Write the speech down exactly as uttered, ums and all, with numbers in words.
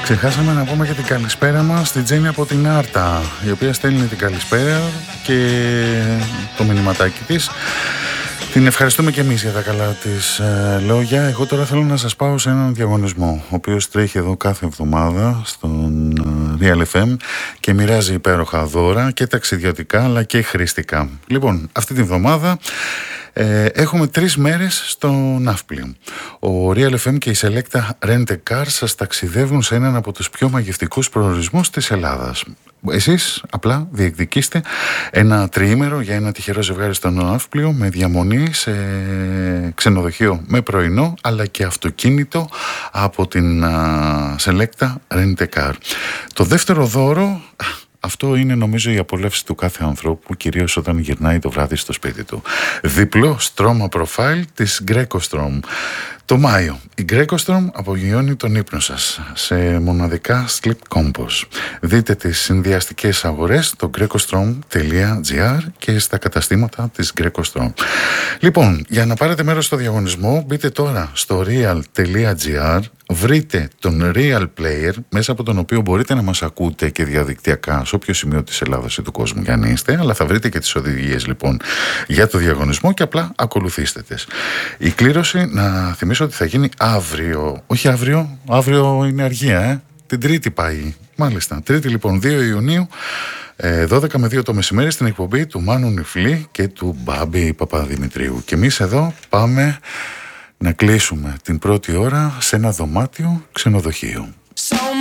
Ξεχάσαμε να πούμε και την καλησπέρα μας στη Τζέννη από την Άρτα, η οποία στέλνει την καλησπέρα και το μηνυματάκι της. Την ευχαριστούμε και εμείς για τα καλά της ε, λόγια. Εγώ τώρα θέλω να σας πάω σε έναν διαγωνισμό, ο οποίος τρέχει εδώ κάθε εβδομάδα στον ε, Real εφ εμ και μοιράζει υπέροχα δώρα και ταξιδιωτικά αλλά και χρηστικά. Λοιπόν, αυτή τη εβδομάδα ε, έχουμε τρεις μέρες στο Ναύπλιο. Ο Real εφ εμ και η Selecta Rent a Car σας ταξιδεύουν σε έναν από τους πιο μαγευτικούς προορισμούς της Ελλάδας. Εσείς απλά διεκδικήστε ένα τριήμερο για ένα τυχερό ζευγάρι στο Ναύπλιο με διαμονή σε ξενοδοχείο με πρωινό αλλά και αυτοκίνητο από την Selecta Rent a Car. Το δεύτερο δώρο, αυτό είναι νομίζω η απολαύση του κάθε ανθρώπου, κυρίως όταν γυρνάει το βράδυ στο σπίτι του. Διπλό στρώμα προφάιλ της Greco-Strom. Το Μάιο, η Greco-Strom απογειώνει τον ύπνο σας σε μοναδικά sleep compos. Δείτε τις συνδυαστικές αγορές στο greco-strom τελεία gr και στα καταστήματα της Greco-Strom. Λοιπόν, για να πάρετε μέρος στο διαγωνισμό, μπείτε τώρα στο real τελεία gr, βρείτε τον Real Player, μέσα από τον οποίο μπορείτε να μας ακούτε και διαδικτυακά σε όποιο σημείο της Ελλάδας ή του κόσμου για να είστε, αλλά θα βρείτε και τις οδηγίες λοιπόν για το διαγωνισμό και απλά ακολουθήστε τις. Η κλήρωση, να θυμίσω ότι θα γίνει αύριο, όχι αύριο, αύριο είναι αργία, ε? Την Τρίτη πάει, μάλιστα, Τρίτη λοιπόν δύο Ιουνίου, δώδεκα με δύο το μεσημέρι στην εκπομπή του Μάνου Νιφλή και του Μπάμπη Παπαδημητρίου. Και εμείς εδώ πάμε να κλείσουμε την πρώτη ώρα σε ένα δωμάτιο ξενοδοχείο.